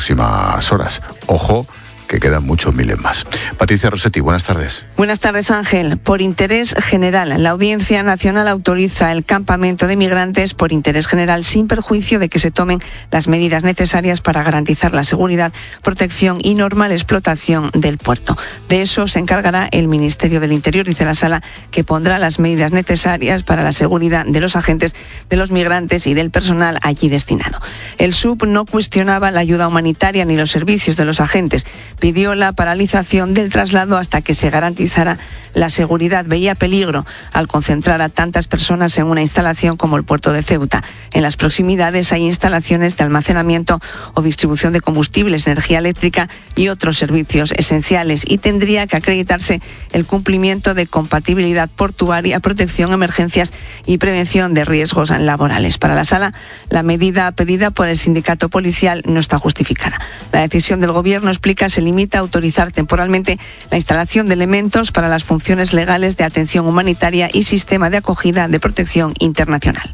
próximas horas. Ojo, que quedan muchos miles más. Patricia Rossetti, buenas tardes. Buenas tardes, Ángel. Por interés general, la Audiencia Nacional autoriza el campamento de migrantes por interés general sin perjuicio de que se tomen las medidas necesarias para garantizar la seguridad, protección y normal explotación del puerto. De eso se encargará el Ministerio del Interior, dice la Sala, que pondrá las medidas necesarias para la seguridad de los agentes, de los migrantes y del personal allí destinado. El SUB no cuestionaba la ayuda humanitaria ni los servicios de los agentes. Pidió la paralización del traslado hasta que se garantizara la seguridad. Veía peligro al concentrar a tantas personas en una instalación como el puerto de Ceuta. En las proximidades hay instalaciones de almacenamiento o distribución de combustibles, energía eléctrica y otros servicios esenciales, y tendría que acreditarse el cumplimiento de compatibilidad portuaria, protección, emergencias y prevención de riesgos laborales. Para la Sala, la medida pedida por el sindicato policial no está justificada. La decisión del Gobierno, explica, se limita a autorizar temporalmente la instalación de elementos para las funciones legales de atención humanitaria y sistema de acogida de protección internacional.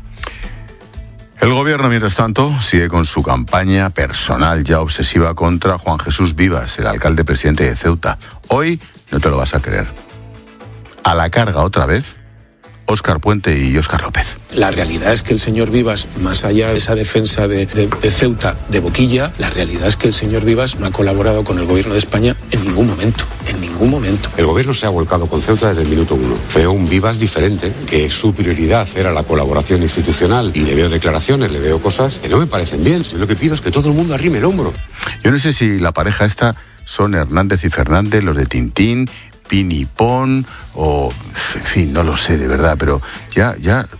El Gobierno, mientras tanto, sigue con su campaña personal ya obsesiva contra Juan Jesús Vivas, el alcalde presidente de Ceuta. Hoy no te lo vas a creer. A la carga otra vez Óscar Puente y Óscar López. La realidad es que el señor Vivas, más allá de esa defensa de Ceuta de boquilla, la realidad es que el señor Vivas no ha colaborado con el Gobierno de España en ningún momento. En ningún momento. El Gobierno se ha volcado con Ceuta desde el minuto 1. Veo un Vivas diferente, que su prioridad era la colaboración institucional, y le veo declaraciones, le veo cosas que no me parecen bien. Yo lo que pido es que todo el mundo arrime el hombro. Yo no sé si la pareja esta son Hernández y Fernández, los de Tintín, Pin y Pon, o en fin, no lo sé de verdad, pero ya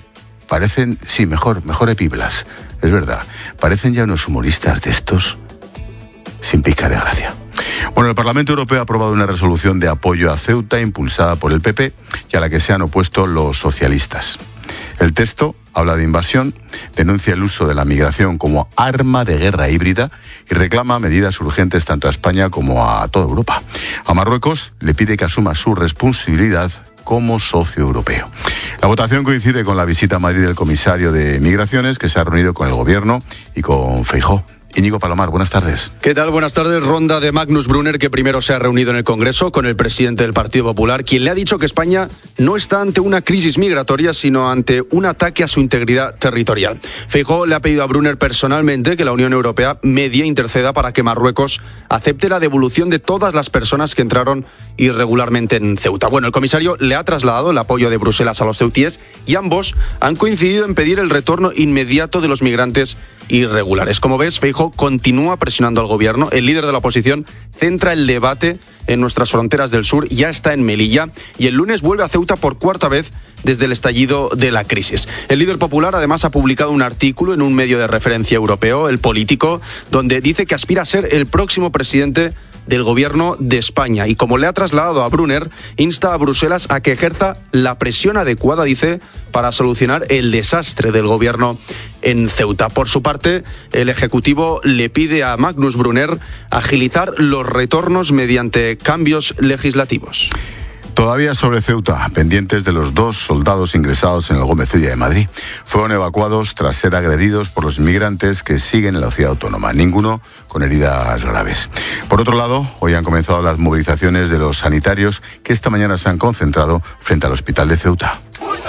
parecen, sí, mejor Epiblas, es verdad, parecen ya unos humoristas de estos sin pizca de gracia. Bueno, el Parlamento Europeo ha aprobado una resolución de apoyo a Ceuta impulsada por el PP y a la que se han opuesto los socialistas. El texto habla de invasión, denuncia el uso de la migración como arma de guerra híbrida y reclama medidas urgentes tanto a España como a toda Europa. A Marruecos le pide que asuma su responsabilidad como socio europeo. La votación coincide con la visita a Madrid del comisario de Migraciones, que se ha reunido con el Gobierno y con Feijóo. Íñigo Palomar, buenas tardes. ¿Qué tal? Buenas tardes. Ronda de Magnus Brunner, que primero se ha reunido en el Congreso con el presidente del Partido Popular, quien le ha dicho que España no está ante una crisis migratoria, sino ante un ataque a su integridad territorial. Feijóo le ha pedido a Brunner personalmente que la Unión Europea medie e interceda para que Marruecos acepte la devolución de todas las personas que entraron irregularmente en Ceuta. Bueno, el comisario le ha trasladado el apoyo de Bruselas a los ceutíes y ambos han coincidido en pedir el retorno inmediato de los migrantes irregulares. Como ves, Feijóo continúa presionando al Gobierno. El líder de la oposición centra el debate en nuestras fronteras del sur, ya está en Melilla y el lunes vuelve a Ceuta por cuarta vez desde el estallido de la crisis. El líder popular además ha publicado un artículo en un medio de referencia europeo, El Político, donde dice que aspira a ser el próximo presidente del Gobierno de España y, como le ha trasladado a Brunner, insta a Bruselas a que ejerza la presión adecuada, dice, para solucionar el desastre del Gobierno en Ceuta. Por su parte, el Ejecutivo le pide a Magnus Brunner agilizar los retornos mediante cambios legislativos. Todavía sobre Ceuta, pendientes de los 2 soldados ingresados en el Gómez Ulla de Madrid. Fueron evacuados tras ser agredidos por los inmigrantes que siguen en la ciudad autónoma, ninguno con heridas graves. Por otro lado, hoy han comenzado las movilizaciones de los sanitarios que esta mañana se han concentrado frente al hospital de Ceuta.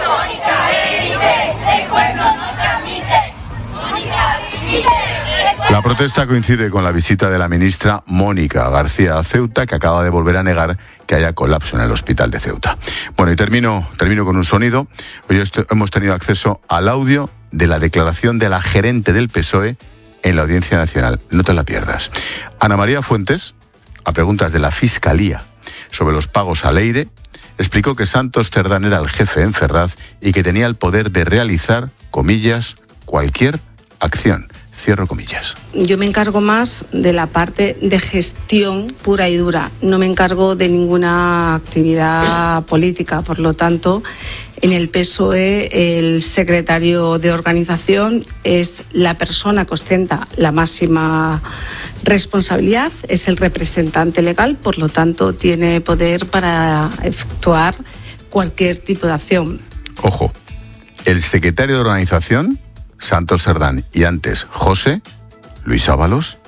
La protesta coincide con la visita de la ministra Mónica García a Ceuta, que acaba de volver a negar que haya colapso en el hospital de Ceuta. Bueno, y termino con un sonido. Hoy hemos tenido acceso al audio de la declaración de la gerente del PSOE en la Audiencia Nacional. No te la pierdas. Ana María Fuentes, a preguntas de la Fiscalía sobre los pagos al Leire, explicó que Santos Cerdán era el jefe en Ferraz y que tenía el poder de realizar, comillas, cualquier acción. Cierro comillas. Yo me encargo más de la parte de gestión pura y dura. No me encargo de ninguna actividad política. Por lo tanto, en el PSOE el secretario de organización es la persona que ostenta la máxima responsabilidad, es el representante legal, por lo tanto tiene poder para efectuar cualquier tipo de acción. Ojo, el secretario de organización, Santos Cerdán, y antes José Luis Ábalos,